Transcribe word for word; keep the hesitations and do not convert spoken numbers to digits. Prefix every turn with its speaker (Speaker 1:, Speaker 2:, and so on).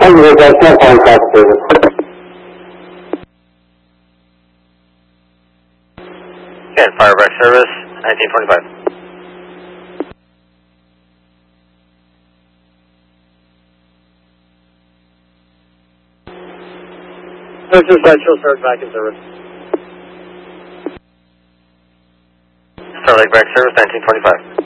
Speaker 1: Thank you, that's no contact service.
Speaker 2: Okay, Firebreak service, nineteen twenty-five.
Speaker 3: Ocean Central, start back in service.
Speaker 2: Starlake Break service, nineteen twenty-five.